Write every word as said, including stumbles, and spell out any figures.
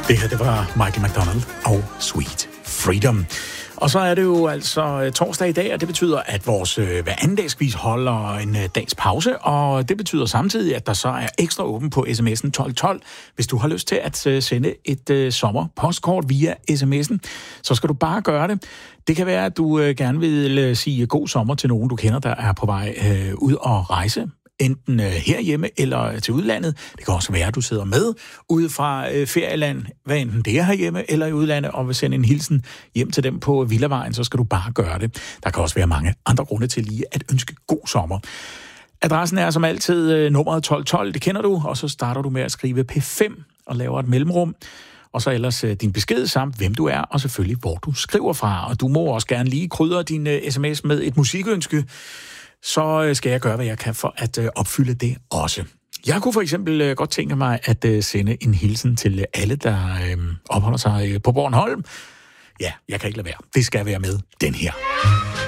Det her, det var Michael McDonald og Sweet Freedom. Og så er det jo altså torsdag i dag, og det betyder, at vores hver anden dagsquiz holder en dags pause, og det betyder samtidig, at der så er ekstra åben på sms'en tolv tolv. Hvis du har lyst til at sende et uh, sommerpostkort via sms'en, så skal du bare gøre det. Det kan være, at du uh, gerne vil sige god sommer til nogen, du kender, der er på vej uh, ud og rejse. Enten herhjemme eller til udlandet. Det kan også være, at du sidder med ude fra øh, ferieland, hvad enten det er herhjemme eller i udlandet, og vil sende en hilsen hjem til dem på Villavejen, så skal du bare gøre det. Der kan også være mange andre grunde til lige at ønske god sommer. Adressen er som altid øh, nummeret tolv tolv, det kender du, og så starter du med at skrive P fem og laver et mellemrum. Og så ellers øh, din besked samt, hvem du er, og selvfølgelig, hvor du skriver fra. Og du må også gerne lige krydre din øh, sms med et musikønske, så skal jeg gøre, hvad jeg kan for at øh, opfylde det også. Jeg kunne for eksempel øh, godt tænke mig at øh, sende en hilsen til alle, der øh, opholder sig øh, på Bornholm. Ja, jeg kan ikke lade være. Det skal være med den her.